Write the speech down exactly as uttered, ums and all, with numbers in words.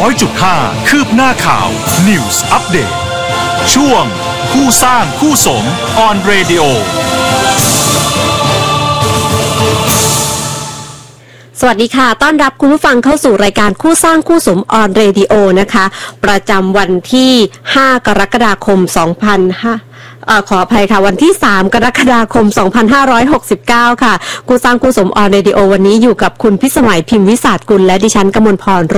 ร้อยจุดห้า คืบหน้าข่าว News Update ช่วงคู่สร้างคู่สม on radio สวัสดีค่ะต้อนรับคุณผู้ฟังเข้าสู่รายการคู่สร้างคู่สมออนเรดิโอนะคะประจำวันที่ห้ากรกฎาคมสองพันห้าเอ่อขออภัยค่ะวันที่สามกรกฎาคมสองพันห้าร้อยหกสิบเก้าค่ะคู่สร้างคู่สมออนเรดิโอวันนี้อยู่กับคุณพิสมัยพิมพ์วิสาทกุลและดิฉันกมลพรโร